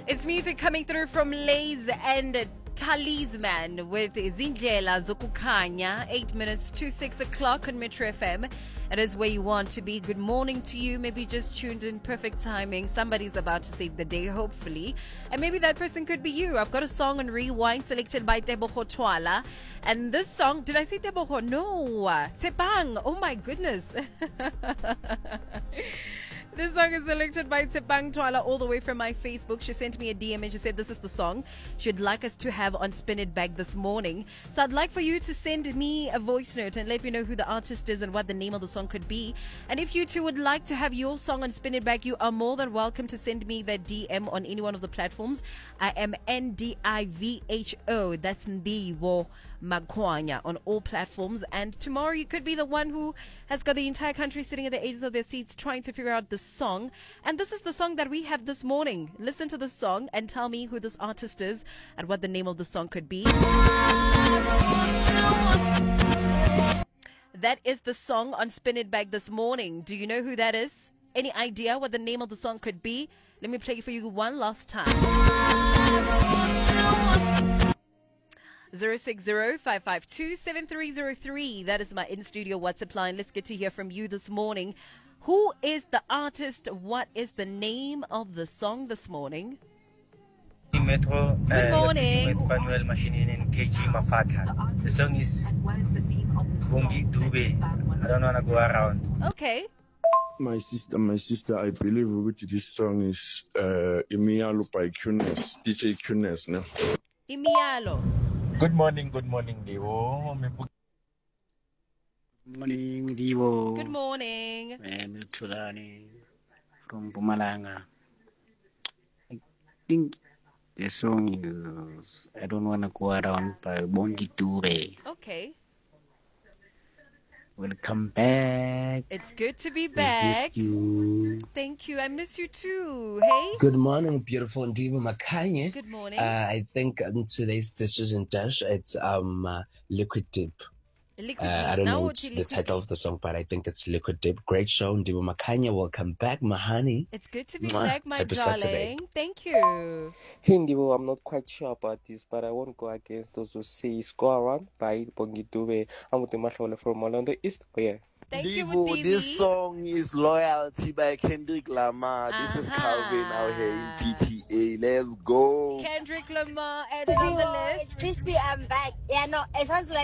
It's music coming through from Lays and Talisman with Zindlela Zokukhanya, 8 minutes to 6 o'clock on Metro FM. It is where you want to be. Good morning to you. Maybe just tuned in, perfect timing. Somebody's about to save the day, hopefully. And maybe that person could be you. I've got a song on Rewind selected by Tebogo Twala. And this song, did I say Tebogo? No. Tsepang. Oh my goodness. This song is selected by Tsepang Twala all the way from my Facebook. She sent me a DM and she said this is the song she'd like us to have on Spin It Back this morning. So I'd like for you to send me a voice note and let me know who the artist is and what the name of the song could be. And if you too would like to have your song on Spin It Back, you are more than welcome to send me that DM on any one of the platforms. I am NDIVHO. That's Ndiwo Makwanya on all platforms. And tomorrow you could be the one who has got the entire country sitting at the edges of their seats trying to figure out the song. And this is the song that we have this morning. Listen to the song and tell me who this artist is and what the name of the song could be. That is the song on Spin It Back this morning. Do you know who that is? Any idea what the name of the song could be? Let me play it for you one last time. 060-552-7303. That is my in-studio WhatsApp line. Let's get to hear from you this morning. Who is the artist? What is the name of the song this morning? Metro. Good morning. With Fanuel Machine and KG Mafata. The song is Bongi Dube. I don't want to go around. Okay. My sister, I believe which this song is Imialo by Kunes, DJ Kunes. No? Imialo. Good morning, Devo. Good morning, Divo. Good morning. I'm Tulani from Pumalanga. I think the song is I Don't Wanna Go Around by Bongi Dube. Okay. Welcome back. It's good to be I back. missed you. Thank you. I miss you too. Hey. Good morning, beautiful Ndiwo Makanye. Good morning. I think today's decision dash it's Liquid Dip. Liquid I don't now know what what's you the listen title to? of the song, but I think it's Liquid Dip. Great show, Ndiwo Makanye. Welcome back, Mahani. It's good to be Mwah. back, my Happy darling. Saturday. Thank you. Hindi, well, I'm not quite sure about this, but I won't go against those who say Score Around by Bongi Dube. I'm with the Mashole from Orlando East. Oh, yeah. Thank you, Divo, Mutivi. this song is Loyalty by Kendrick Lamar. This is Uh-huh. Calvin out here in PTA. Let's go. Kendrick Lamar added on the list. It's Christy, I'm back. Yeah, no, it sounds like